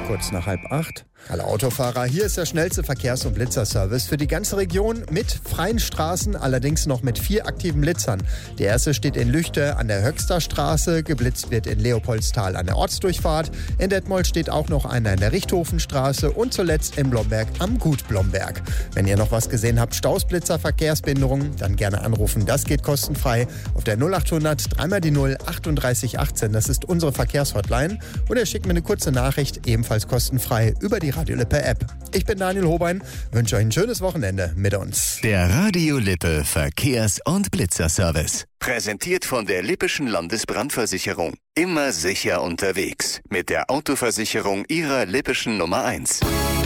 Kurz nach 7:30. Alle Autofahrer, hier ist der schnellste Verkehrs- und Blitzerservice für die ganze Region mit freien Straßen, allerdings noch mit 4 aktiven Blitzern. Der erste steht in Lüchte an der Höxter Straße, geblitzt wird in Leopoldstal an der Ortsdurchfahrt. In Detmold steht auch noch einer in der Richthofenstraße und zuletzt in Blomberg am Gut Blomberg. Wenn ihr noch was gesehen habt, Stausblitzer, Verkehrsbehinderungen, dann gerne anrufen, das geht kostenfrei auf der 0800 3 die 0 38 18, das ist unsere Verkehrshotline. Oder ihr schickt mir eine kurze Nachricht, ebenfalls kostenfrei über die Radio Lippe App. Ich bin Daniel Hobein, wünsche euch ein schönes Wochenende mit uns. Der Radio Lippe Verkehrs- und Blitzerservice. Präsentiert von der Lippischen Landesbrandversicherung. Immer sicher unterwegs. Mit der Autoversicherung Ihrer Lippischen Nummer 1.